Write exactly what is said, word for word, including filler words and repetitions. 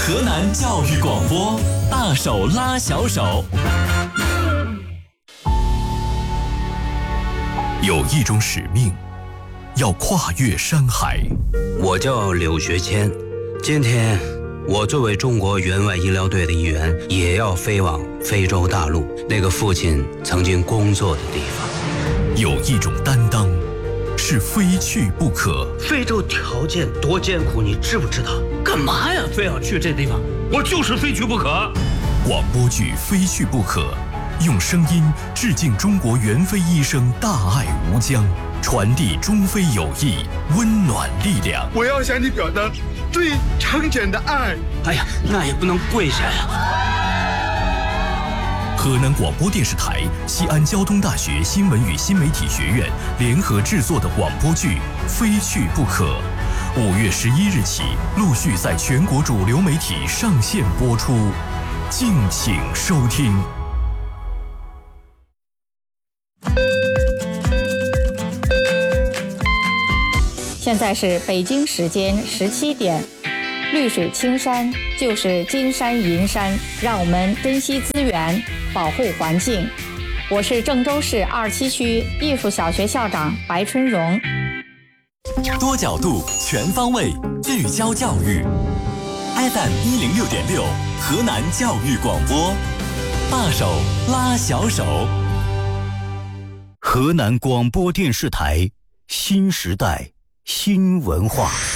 河南教育广播，大手拉小手。有一种使命，要跨越山海。 我叫柳学谦，今天我作为中国援外医疗队的一员，也要飞往非洲大陆，那个父亲曾经工作的地方。 有一种担当，是非去不可。 非洲条件多艰苦，你知不知道？干嘛呀？非要去这地方？我就是非去不可。 广播剧《非去不可》，用声音致敬中国援非医生大爱无疆，传递中非友谊温暖力量。 我要向你表达最诚恳的爱。 哎呀，那也不能跪下呀。 河南广播电视台、西安交通大学新闻与新媒体学院联合制作的广播剧《非去不可》，五月十一日起陆续在全国主流媒体上线播出，敬请收听。 现在是北京时间十七点。绿水青山就是金山银山，让我们珍惜资源，保护环境。我是郑州市二七区艺术小学校长白春荣。 多角度、全方位聚焦教育 ，F M 一零六点六，河南教育广播，大手拉小手。 河南广播电视台，新时代新文化。